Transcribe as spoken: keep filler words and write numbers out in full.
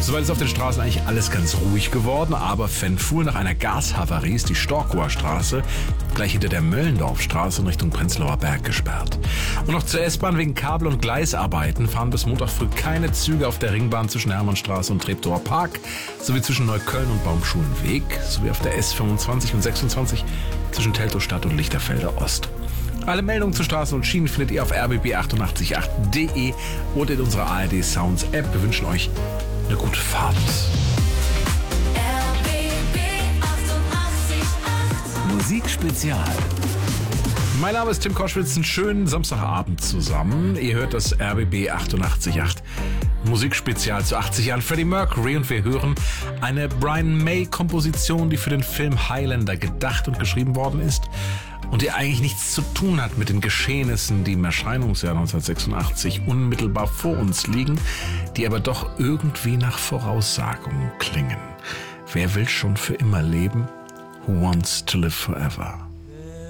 Soweit ist auf den Straßen eigentlich alles ganz ruhig geworden, aber Fenfuhl nach einer Gashavarie ist die Storkower Straße gleich hinter der Möllendorfstraße in Richtung Prenzlauer Berg gesperrt. Und noch zur S-Bahn: wegen Kabel- und Gleisarbeiten fahren bis Montag früh keine Züge auf der Ringbahn zwischen Hermannstraße und Treptower Park, sowie zwischen Neukölln und Baumschulenweg, sowie auf der S fünfundzwanzig und sechsundzwanzig zwischen Teltowstadt und Lichterfelder Ost. Alle Meldungen zu Straßen und Schienen findet ihr auf r b b achtundachtzig punkt acht punkt de oder in unserer A R D Sounds App. Wir wünschen euch eine gute Fahrt. R B B achtundachtzig Komma acht Musikspezial. Mein Name ist Tim Koschwitz. Einen schönen Samstagabend zusammen. Ihr hört das R B B achtundachtzig Komma acht Musikspezial zu achtzig Jahren Freddie Mercury, und wir hören eine Brian May-Komposition, die für den Film Highlander gedacht und geschrieben worden ist und die eigentlich nichts zu tun hat mit den Geschehnissen, die im Erscheinungsjahr neunzehnhundertsechsundachtzig unmittelbar vor uns liegen, die aber doch irgendwie nach Voraussagungen klingen. Wer will schon für immer leben? Who wants to live forever?